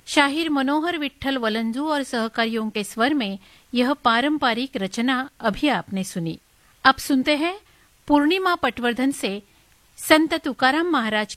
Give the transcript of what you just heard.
शाहिर मनोहर विट्ठल वलंजू और सहकारियों के स्वर में यह पारंपरिक रचना अभी आपने सुनी। अब सुनते हैं पूर्णिमा पटवर्धन से संत तुकाराम महाराज